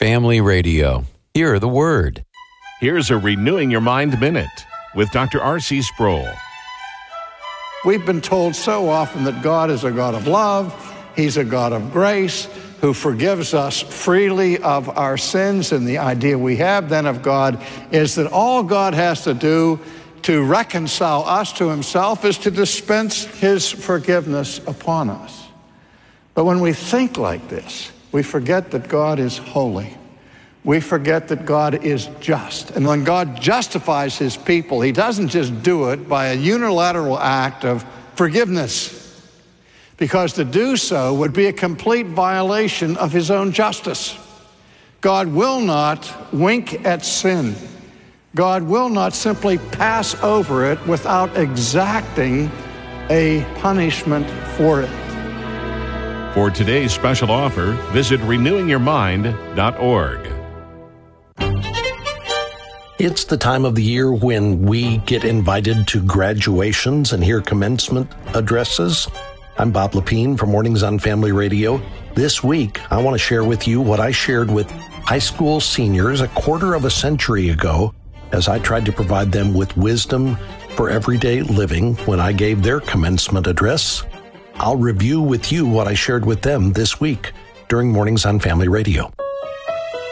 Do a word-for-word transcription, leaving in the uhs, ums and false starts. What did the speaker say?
Family Radio. Hear the Word. Here's a Renewing Your Mind Minute with Doctor R C Sproul. We've been told so often that God is a God of love, He's a God of grace, who forgives us freely of our sins, and the idea we have then of God is that all God has to do to reconcile us to Himself is to dispense His forgiveness upon us. But when we think like this, we forget that God is holy. We forget that God is just. And when God justifies His people, He doesn't just do it by a unilateral act of forgiveness, because to do so would be a complete violation of His own justice. God will not wink at sin. God will not simply pass over it without exacting a punishment for it. For today's special offer, visit renewing your mind dot org. It's the time of the year when we get invited to graduations and hear commencement addresses. I'm Bob Lepine from Mornings on Family Radio. This week, I want to share with you what I shared with high school seniors a quarter of a century ago as I tried to provide them with wisdom for everyday living when I gave their commencement address. I'll review with you what I shared with them this week during Mornings on Family Radio.